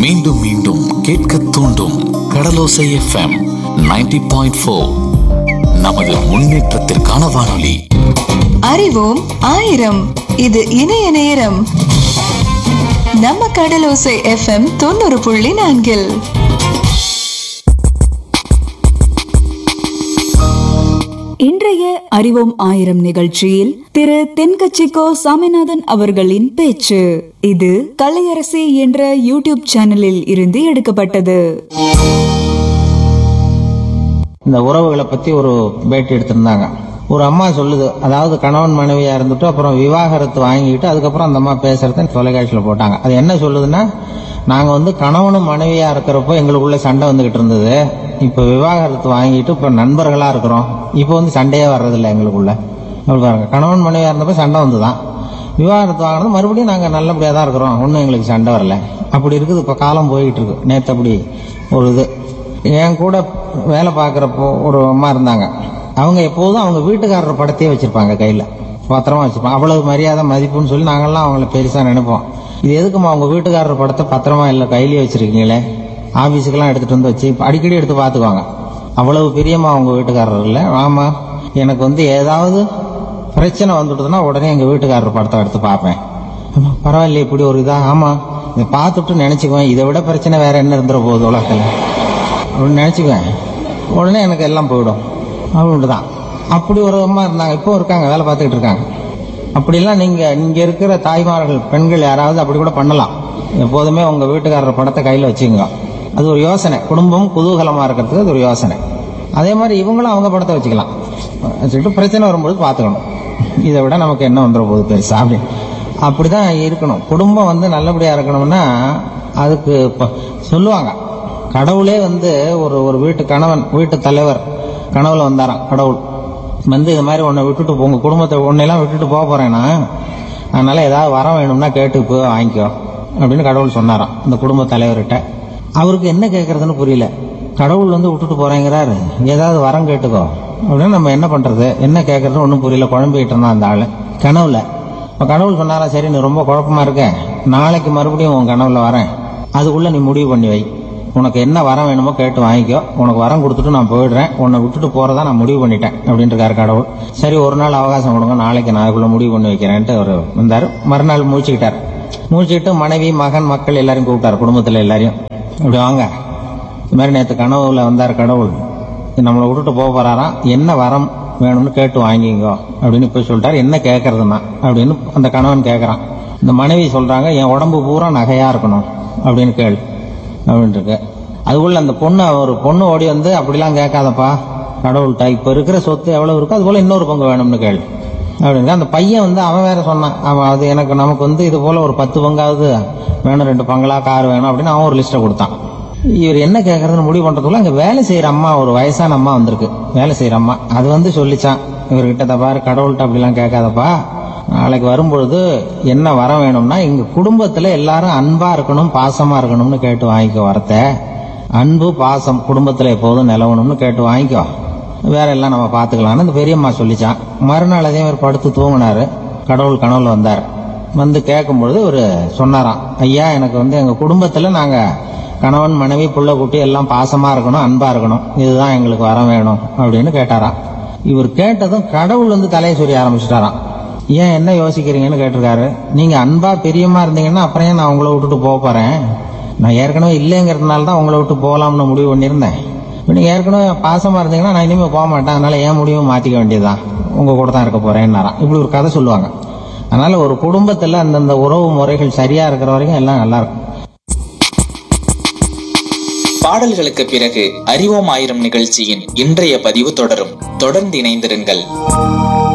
மீண்டும் மீண்டும் கேட்க தூண்டும் கடலோசை எஃப்எம் 90.4. நமது முன்னேற்றத்திற்கான வானொலி. அறிவோம் ஆயிரம். இது இணைய நேரம். நம்ம கடலோசை எஃப்எம் 90.4. இன்றைய அறிவோம் ஆயிரம் நிகழ்ச்சியில் திரு தென்கட்சிக்கோ சாமிநாதன் அவர்களின் பேச்சு. இது கலையரசி என்ற யூடியூப் சேனலில் இருந்து எடுக்கப்பட்டது. இந்த உறவுகளை பத்தி ஒரு பேட்டி எடுத்திருந்தாங்க. ஒரு அம்மா சொல்லுது, அதாவது கணவன் மனைவியா இருந்துட்டு அப்புறம் விவாகரத்து வாங்கிட்டு அதுக்கப்புறம் அந்த அம்மா பேசுறத தொலைக்காட்சியில போட்டாங்க. அது என்ன சொல்லுதுன்னா, நாங்க கணவனும் மனைவியா இருக்கிறப்போ எங்களுக்குள்ள சண்டை வந்துகிட்டு இருந்தது. இப்ப விவாகரத்து வாங்கிட்டு இப்ப நண்பர்களா இருக்கிறோம். இப்ப சண்டையே வர்றதில்லை எங்களுக்குள்ள. அப்படி பாருங்க, கணவன் மனைவியா இருந்தப்ப சண்டை வந்துதான். விவாகரத்து வாங்கினது மறுபடியும் நாங்க நல்லபடியா தான் இருக்கிறோம், ஒன்னும் எங்களுக்கு சண்டை வரல. அப்படி இருக்குது. இப்ப காலம் போய்கிட்டு இருக்கு. நேத்து அப்படி ஒரு இது என் கூட வேலை பார்க்கறப்போ ஒரு அம்மா இருந்தாங்க. அவங்க எப்போதும் அவங்க வீட்டுக்காரர் படத்தையே வச்சிருப்பாங்க, கையில பத்திரமா வச்சிருப்பாங்க. அவ்வளவு மரியாதை மதிப்புன்னு சொல்லி நாங்கெல்லாம் அவங்கள பெருசா நினைப்போம். இது எதுக்குமா அவங்க வீட்டுக்காரர் படத்தை பத்திரமா இல்லை கையிலேயே வச்சிருக்கீங்களே, ஆபீஸுக்கெல்லாம் எடுத்துட்டு வந்து வச்சு அடிக்கடி எடுத்து பார்த்துக்குவாங்க. அவ்வளவு பிரியமா அவங்க வீட்டுக்காரர் இல்லை. ஆமா, எனக்கு ஏதாவது பிரச்சனை வந்துட்டுதுன்னா உடனே எங்க வீட்டுக்காரர் படத்தை எடுத்து பார்ப்பேன். பரவாயில்ல, இப்படி ஒரு இதா? ஆமா, இதை பார்த்துட்டு நினைச்சுக்குவேன், இதை விட பிரச்சனை வேற என்ன இருந்துட போகுது உலகத்துல அப்படின்னு நினைச்சுக்குவேன். உடனே எனக்கு எல்லாம் போயிடும். அப்படின்ட்டுதான். அப்படி ஒரு அம்மா இருந்தாங்க, இப்போ இருக்காங்க, வேலை பார்த்துக்கிட்டு இருக்காங்க. அப்படிலாம் இங்க இருக்கிற தாய்மார்கள், பெண்கள் யாராவது அப்படி கூட பண்ணலாம். எப்போதுமே உங்க வீட்டுக்காரர் படத்தை கையில வச்சுக்கோங்க. அது ஒரு யோசனை. குடும்பம் குதூகலமா இருக்கிறதுக்கு அது ஒரு யோசனை. அதே மாதிரி இவங்களும் அவங்க படத்தை வச்சுக்கலாம். வச்சுக்கிட்டு பிரச்சனை வரும்போது பார்த்துக்கணும், இதை விட நமக்கு என்ன வந்துட போகுது பெருசா அப்படின்னு. அப்படிதான் இருக்கணும். குடும்பம் நல்லபடியா இருக்கணும்னா அதுக்கு சொல்லுவாங்க. கடவுளே ஒரு வீட்டு கணவன், வீட்டு தலைவர் கனவுல வந்தாராம். கடவுள் இது மாதிரி உன்னை விட்டுட்டு உங்க குடும்பத்தை உன்னையெல்லாம் விட்டுட்டு போக போறேன்னா, அதனால ஏதாவது வரம் வேணும்னா கேட்டு போய் வாங்கிக்கோ அப்படின்னு கடவுள் சொன்னாராம் இந்த குடும்ப தலைவர்கிட்ட. அவருக்கு என்ன கேட்கறதுன்னு புரியல. கடவுள் விட்டுட்டு போறேங்கிறாரு, ஏதாவது வரம் கேட்டுக்கோ அப்படின்னு. நம்ம என்ன பண்றது, என்ன கேட்கறதுன்னு ஒன்றும் புரியல. குழம்பிக்கிட்டு இருந்தான் அந்த ஆளு கனவுல. இப்ப கடவுள் சொன்னாரா, சரி நீ ரொம்ப குழப்பமா இருக்க, நாளைக்கு மறுபடியும் உன் கனவுல வரேன், அதுக்குள்ள நீ முடிவு பண்ணி வை, உனக்கு என்ன வரம் வேணுமோ கேட்டு வாங்கிக்கோ, உனக்கு வரம் கொடுத்துட்டு நான் போயிடுறேன், உன்னை விட்டுட்டு போறதா நான் முடிவு பண்ணிட்டேன் அப்படின்னு இருக்காரு கடவுள். சரி, ஒரு நாள் அவகாசம் கொடுங்க, நாளைக்கு நான் அதுக்குள்ள முடிவு பண்ணி வைக்கிறேன்ட்டு அவர் வந்தாரு. மறுநாள் முழிச்சுக்கிட்டு மனைவி, மகன், மக்கள் எல்லாரையும் கூப்பிட்டாரு, குடும்பத்துல எல்லாரையும். இப்படி வாங்க, இது மாதிரி நேற்று கனவுல வந்தார் கடவுள், நம்மளை விட்டுட்டு போக போறாராம், என்ன வரம் வேணும்னு கேட்டு வாங்கிங்கோ அப்படின்னு போய் சொல்லிட்டாரு. என்ன கேட்கறதுன்னா அப்படின்னு அந்த கணவன் கேட்கறான். இந்த மனைவி சொல்றாங்க, என் உடம்பு பூரா நகையா இருக்கணும் அப்படின்னு கேளு அப்படின்னு இருக்கு. அதுக்குள்ள அந்த ஒரு பொண்ணு ஓடி அப்படிலாம் கேட்காதப்பா கடவுள்கிட்ட, இப்ப இருக்கிற சொத்து எவ்வளவு இருக்கோ அது போல இன்னொரு பங்கு வேணும்னு கேளு அப்படின்னு. அந்த பையன் அவன் வேற சொன்னான், அவன் அது நமக்கு இது போல ஒரு 10 பங்காவது வேணும், 2 பங்களா, கார் வேணும் அப்படின்னு அவன் ஒரு லிஸ்ட்டை கொடுத்தான். இவர் என்ன கேட்கறதுன்னு முடிவு பண்றதுக்குள்ள அங்க வேலை செய்யற அம்மா, ஒரு வயசான அம்மா வந்திருக்கு. வேலை செய்யற அம்மா அது சொல்லிச்சான் இவர்கிட்ட, பாரு கடவுள்கிட்ட அப்படிலாம் கேட்காதப்பா, நாளைக்கு வரும்பொழுது என்ன வரம் வேணும்னா எங்க குடும்பத்துல எல்லாரும் அன்பா இருக்கணும், பாசமா இருக்கணும்னு கேட்டு வாங்கிக்கோ வரத்த. அன்பு பாசம் குடும்பத்துல எப்போதும் நிலவணும்னு கேட்டு வாங்கிக்கோ, வேற எல்லாம் நம்ம பாத்துக்கலாம்னு இந்த பெரியம்மா சொல்லிச்சான். மறுநாள் அதே மாதிரி படுத்து தூங்கினாரு. கடவுள் கனவுல வந்தார். கேட்கும்பொழுது இவரு சொன்னாராம், ஐயா எனக்கு எங்க குடும்பத்துல நாங்க கணவன் மனைவி புள்ள குட்டி எல்லாம் பாசமா இருக்கணும், அன்பா இருக்கணும், இதுதான் எங்களுக்கு வரம் வேணும் அப்படின்னு கேட்டாராம். இவர் கேட்டதும் கடவுள் தலையை சொரிய ஆரம்பிச்சுட்டாராம். ஏன் என்ன யோசிக்கிறீங்கன்னு கேட்டிருக்காரு. நீங்க அன்பா பிரியமா இருந்தீங்கன்னா அப்புறம் ஏன் நான் உங்களை விட்டுட்டு போக போறேன், நான் ஏற்கனவே இல்லைங்கிறதுனால தான் உங்களை விட்டு போகலாம்னு முடிவு பண்ணியிருந்தேன். நீங்க ஏற்கனவே பாசமா இருந்தீங்கன்னா நான் இனிமே போக மாட்டேன், அதனால ஏன் முடிவும் மாத்திக்க வேண்டியதுதான், உங்க கூட தான் இருக்க போறேன்னாராம். இப்படி ஒரு கதை சொல்லுவாங்க. அதனால ஒரு குடும்பத்துல அந்தந்த உறவு முறைகள் சரியா இருக்கிற வரைக்கும் எல்லாம் நல்லா இருக்கும். பாடல்களுக்கு பிறகு அறிவோம் ஆயிரம் நிகழ்ச்சியின் இன்றைய பதிவு தொடரும். தொடர்ந்து இணைந்திருங்கள்.